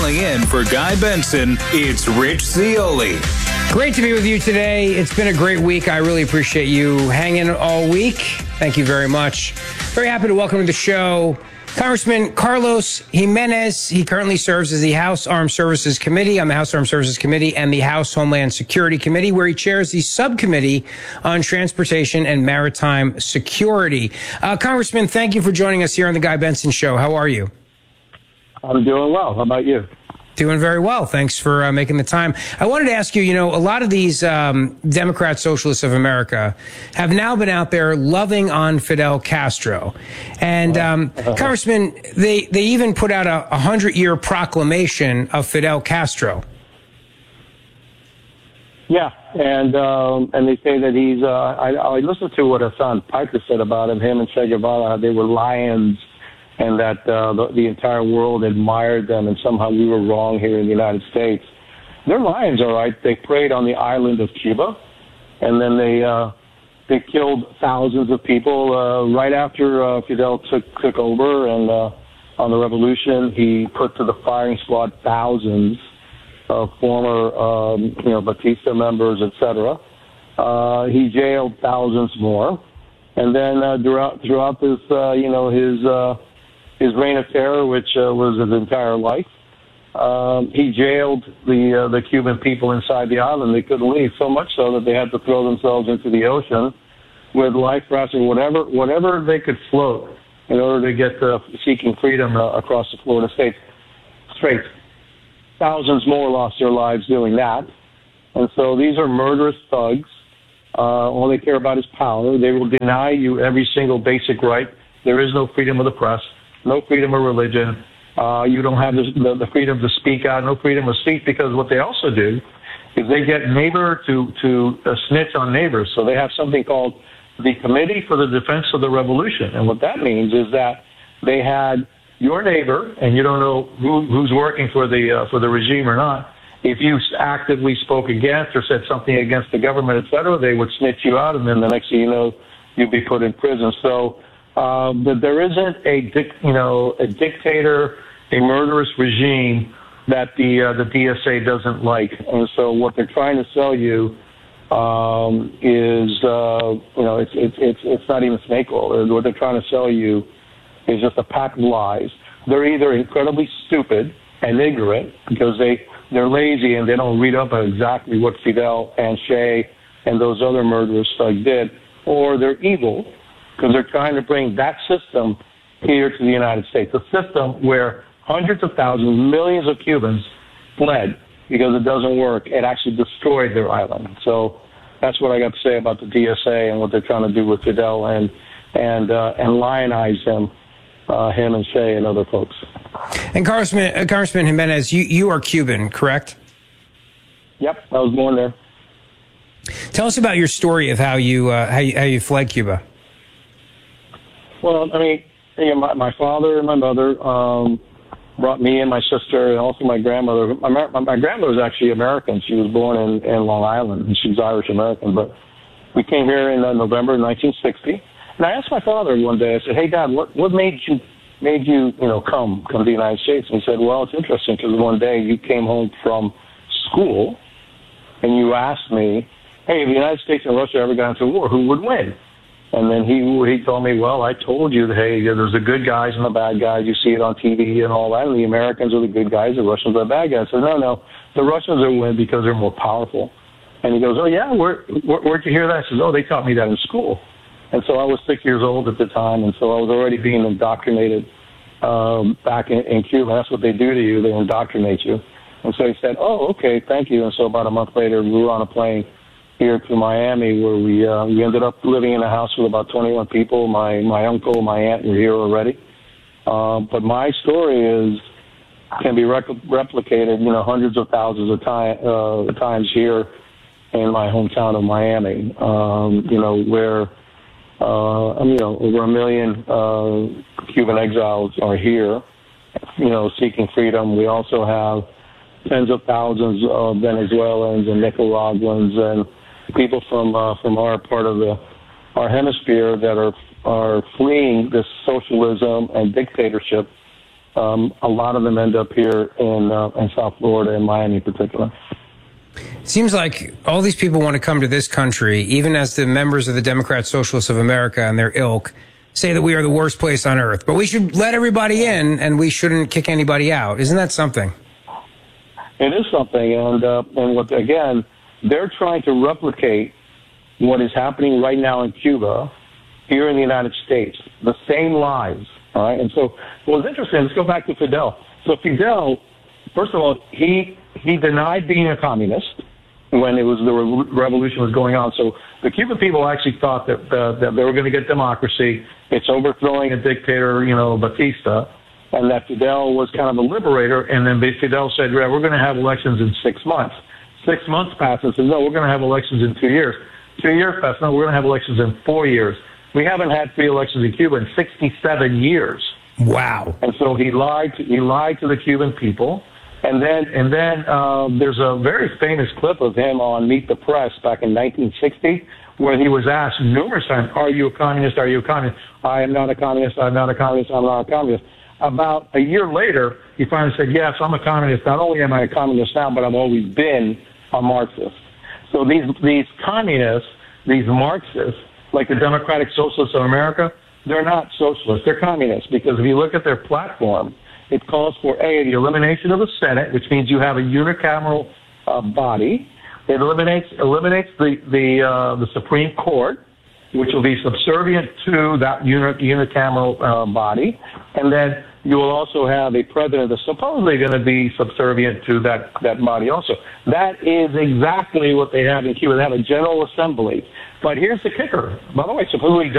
Filling in for Guy Benson, it's Rich Zeoli. Great to be with you today. It's been a great week. I really appreciate you hanging all week. Thank you very much. Very happy to welcome to the show Congressman Carlos Gimenez. He currently serves as the House Armed Services Committee on the House Armed Services Committee and the House Homeland Security Committee, where he chairs the subcommittee on transportation and maritime security. Congressman, thank you for joining us here on the Guy Benson Show. How are you? I'm doing well. How about you? Doing very well. Thanks for making the time. I wanted to ask you, a lot of these Democrat Socialists of America have now been out there loving on Fidel Castro. And Congressman, they even put out a 100-year proclamation of Fidel Castro. Yeah, and they say that he's, I listened to what Hassan Piker said about him and Che Guevara, they were lions, and that the entire world admired them, and somehow we were wrong here in the United States. They're lions, all right. They preyed on the island of Cuba, and then they killed thousands of people right after Fidel took over, and on the revolution, he put to the firing squad thousands of former, Batista members, etc. He jailed thousands more, and then throughout this, his reign of terror, which was his entire life, he jailed the Cuban people inside the island. They couldn't leave, so much so that they had to throw themselves into the ocean with life rafts or whatever they could float in order to get seeking freedom across the Florida Straits. Thousands more lost their lives doing that. And so these are murderous thugs. All they care about is power. They will deny you every single basic right. There is no freedom of the press. No freedom of religion. You don't have the freedom to speak out, no freedom of speech, because what they also do is they get neighbor to snitch on neighbors. So they have something called the Committee for the Defense of the Revolution. And what that means is that they had your neighbor, and you don't know who's working for the regime or not. If you actively spoke against or said something against the government, et cetera, they would snitch you out, and then the next thing you know, you'd be put in prison. So but there isn't a dictator, a murderous regime that the DSA doesn't like, and so what they're trying to sell you is it's not even snake oil. What they're trying to sell you is just a pack of lies. They're either incredibly stupid and ignorant because they're lazy and they don't read up on exactly what Fidel and Che and those other murderous thugs did, or they're evil, because they're trying to bring that system here to the United States, a system where hundreds of thousands, millions of Cubans fled because it doesn't work. It actually destroyed their island. So that's what I got to say about the DSA and what they're trying to do with Fidel and lionize him and Che and other folks. And Congressman Gimenez, you are Cuban, correct? Yep, I was born there. Tell us about your story of how you fled Cuba. Well, I mean, my father and my mother brought me and my sister and also my grandmother. My grandmother was actually American. She was born in Long Island, and she's Irish American. But we came here in November 1960. And I asked my father one day, I said, "Hey, Dad, what made you come to the United States?" And he said, "Well, it's interesting because one day you came home from school and you asked me, hey, if the United States and Russia ever got into a war, who would win?" And then he told me, well, I told you that, hey, there's the good guys and the bad guys. You see it on TV and all that. And the Americans are the good guys, the Russians are the bad guys. I said, no, the Russians will win because they're more powerful. And he goes, oh, yeah, where'd you hear that? I said, oh, they taught me that in school. And so I was 6 years old at the time, and so I was already being indoctrinated back in Cuba. That's what they do to you. They indoctrinate you. And so he said, oh, okay, thank you. And so about a month later, we were on a plane here to Miami, where we ended up living in a house with about 21 people. My uncle, my aunt were here already. But my story can be replicated, hundreds of thousands of times here in my hometown of Miami, where over 1 million Cuban exiles are here, seeking freedom. We also have tens of thousands of Venezuelans and Nicaraguans and people from our part of our hemisphere that are fleeing this socialism and dictatorship a lot of them end up here in South Florida and Miami in particular. Seems like all these people want to come to this country, even as the members of the Democrat Socialists of America and their ilk say that we are the worst place on earth. But we should let everybody in, and we shouldn't kick anybody out. Isn't that something? It is something, and what again, they're trying to replicate what is happening right now in Cuba here in the United States. The same lies, all right? And so what was interesting, let's go back to Fidel. So Fidel, first of all, he denied being a communist when the revolution was going on. So the Cuban people actually thought that they were going to get democracy. It's overthrowing a dictator, Batista, and that Fidel was kind of a liberator. And then Fidel said, yeah, we're going to have elections in 6 months. 6 months passed and said, no, we're going to have elections in 2 years. 2 years passed, no, we're going to have elections in 4 years. We haven't had free elections in Cuba in 67 years. Wow. And so he lied to the Cuban people. And then there's a very famous clip of him on Meet the Press back in 1960 where he was asked numerous times, are you a communist? Are you a communist? I am not a communist. I'm not a communist. I'm not a communist. About a year later, he finally said, yes, I'm a communist. Not only am I a communist now, but I've always been a Marxist. So these communists, these Marxists, like the Democratic Socialists of America, they're not socialists. They're communists because if you look at their platform, it calls for, A, the elimination of the Senate, which means you have a unicameral body. It eliminates the Supreme Court, which will be subservient to that unicameral body. And then you will also have a president that's supposedly going to be subservient to that body also. That is exactly what they have in Cuba. They have a General Assembly. But here's the kicker. By the way, supposedly